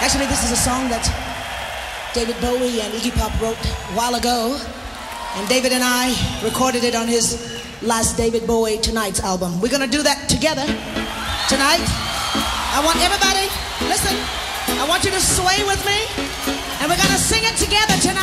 Actually, this is a song that David Bowie and Iggy Pop wrote a while ago, and David and I recorded it on his last David Bowie Tonight's album. We're gonna do that together tonight. I want everybody, listen, I want you to sway with me, and we're gonna sing it together tonight.